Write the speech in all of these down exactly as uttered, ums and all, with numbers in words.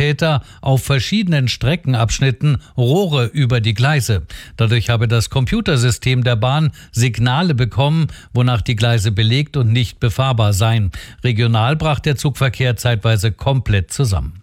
Täter auf verschiedenen Streckenabschnitten Rohre über die Gleise. Dadurch habe das Computersystem der Bahn Signale bekommen, wonach die Gleise belegt und nicht befahrbar seien. Regional brach der Zugverkehr zeitweise komplett zusammen.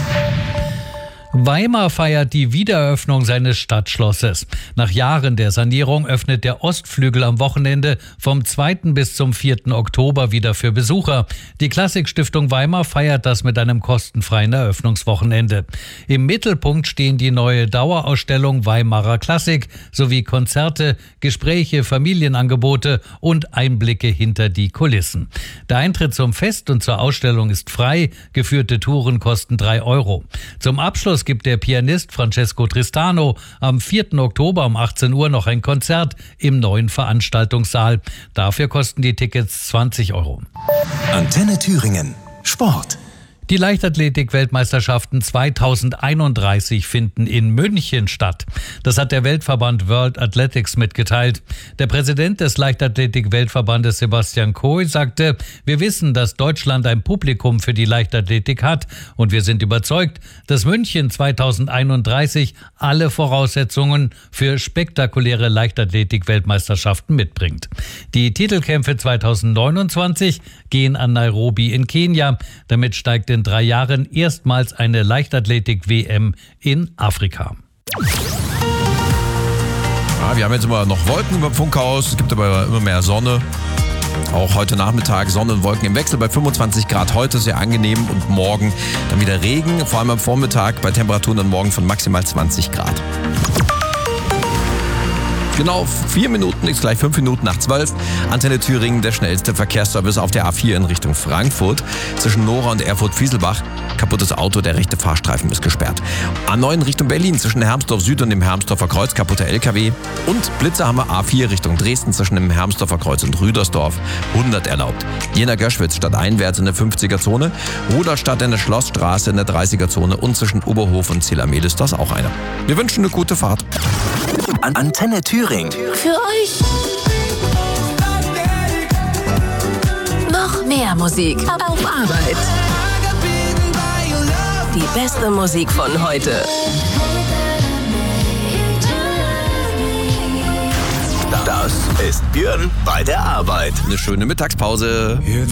Weimar feiert die Wiedereröffnung seines Stadtschlosses. Nach Jahren der Sanierung öffnet der Ostflügel am Wochenende vom zweiten bis zum vierten Oktober wieder für Besucher. Die Klassikstiftung Weimar feiert das mit einem kostenfreien Eröffnungswochenende. Im Mittelpunkt stehen die neue Dauerausstellung Weimarer Klassik sowie Konzerte, Gespräche, Familienangebote und Einblicke hinter die Kulissen. Der Eintritt zum Fest und zur Ausstellung ist frei. Geführte Touren kosten drei Euro. Zum Abschluss gibt der Pianist Francesco Tristano am vierten Oktober um achtzehn Uhr noch ein Konzert im neuen Veranstaltungssaal. Dafür kosten die Tickets zwanzig Euro. Antenne Thüringen. Sport. Die Leichtathletik-Weltmeisterschaften zweitausendeinunddreißig finden in München statt. Das hat der Weltverband World Athletics mitgeteilt. Der Präsident des Leichtathletik-Weltverbandes Sebastian Coe sagte, wir wissen, dass Deutschland ein Publikum für die Leichtathletik hat und wir sind überzeugt, dass München zweitausendeinunddreißig alle Voraussetzungen für spektakuläre Leichtathletik-Weltmeisterschaften mitbringt. Die Titelkämpfe zweitausendneunundzwanzig gehen an Nairobi in Kenia. Damit steigt in drei Jahren erstmals eine Leichtathletik-W M in Afrika. Ja, wir haben jetzt immer noch Wolken über dem Funkhaus, es gibt aber immer mehr Sonne. Auch heute Nachmittag Sonne und Wolken im Wechsel bei fünfundzwanzig Grad heute, sehr angenehm, und morgen dann wieder Regen, vor allem am Vormittag bei Temperaturen dann morgen von maximal zwanzig Grad. Genau vier Minuten, ist gleich fünf Minuten nach zwölf. Antenne Thüringen, der schnellste Verkehrsservice auf der A vier in Richtung Frankfurt. Zwischen Nora und Erfurt-Fieselbach. Kaputtes Auto, der rechte Fahrstreifen ist gesperrt. A neun Richtung Berlin, zwischen Hermsdorf Süd und dem Hermsdorfer Kreuz, kaputter L K W. Und Blitzer haben wir A vier Richtung Dresden, zwischen dem Hermsdorfer Kreuz und Rüdersdorf. hundert erlaubt. Jena-Göschwitz stadteinwärts in der fünfziger-Zone. Rudolstadt in der Schlossstraße in der dreißiger-Zone. Und zwischen Oberhof und Zillermehl ist das auch einer. Wir wünschen eine gute Fahrt. Antenne Thüringen. Für euch. Noch mehr Musik auf Arbeit. Die beste Musik von heute. Das ist Björn bei der Arbeit. Eine schöne Mittagspause.